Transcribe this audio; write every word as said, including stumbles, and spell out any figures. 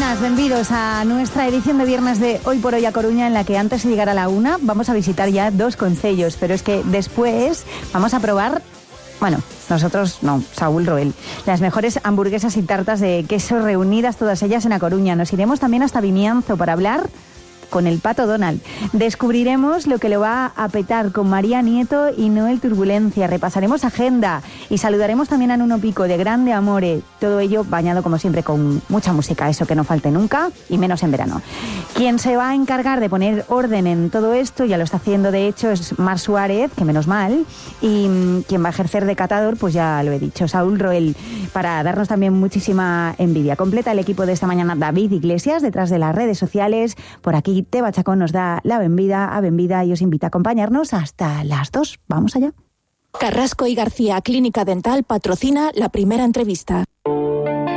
buenas, bienvenidos a nuestra edición de viernes de Hoy por Hoy a Coruña, en la que antes de llegar a la una vamos a visitar ya dos concellos, pero es que después vamos a probar, bueno, nosotros no, Saúl Roel, las mejores hamburguesas y tartas de queso reunidas todas ellas en A Coruña. Nos iremos también hasta Vimianzo para hablar con el Pato Donald. Descubriremos lo que lo va a petar con María Nieto y Noel Turbulencia. Repasaremos agenda y saludaremos también a Nuno Pico de Grande Amore. Todo ello bañado, como siempre, con mucha música, eso que no falte nunca y menos en verano. Quien se va a encargar de poner orden en todo esto, ya lo está haciendo de hecho, es Mar Suárez, que menos mal, y mmm, quien va a ejercer de catador, pues ya lo he dicho, Saúl Roel, para darnos también muchísima envidia. Completa el equipo de esta mañana David Iglesias, detrás de las redes sociales. Por aquí Teba Chacón nos da la benvida a benvida y os invita a acompañarnos hasta las dos. Vamos allá. Carrasco y García Clínica Dental patrocina la primera entrevista.